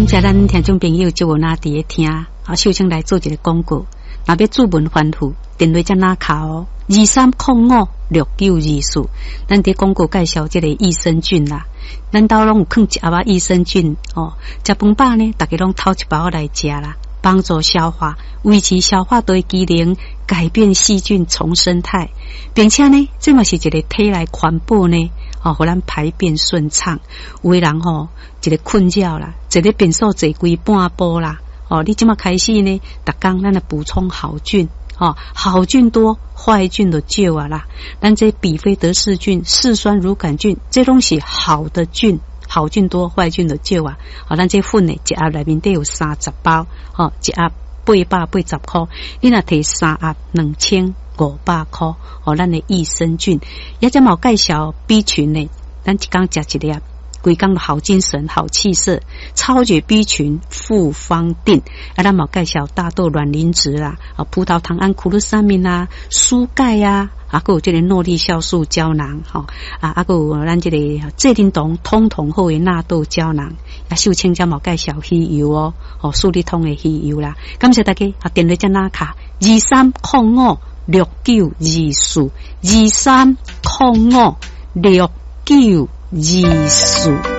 感谢咱听众朋友就有那伫咧听秀清来做一个广告。若要注文反复，电话才哪卡哦，23056924。咱伫广告介绍这个益生菌啦，咱兜拢有放一盒益生菌哦。食饭饱呢，大家拢偷一包来食啦，帮助消化，维持消化道机能，改变细菌重生态，并且呢，这嘛是一个体内环保呢。互咱排便顺畅，有的人一个困扰啦，一个便所坐规半步啦。你即马开始呢，逐工咱来补充好菌，好菌多，坏菌就少啊啦。咱这比菲德氏菌、嗜酸乳杆菌，这拢是好的菌，好菌多，坏菌就少啊。咱这粉呢，一盒内面都有30包，一盒880块，你若摕3盒2500块，咱的益生菌，也才冇介绍 B 群呢，咱一工食一粒，规工的好精神、好气色，超绝 B 群复方定，咱冇介绍大豆卵磷脂啦，葡萄糖胺库鲁沙明啦，蔬钙啊，还有这个诺丽酵素胶囊，还有咱这个蔗丁酮通通好的纳豆胶囊，秀清才冇介绍鱼油哦，素利通的鱼油啦。感谢大家，电话在哪卡23056924，23056924。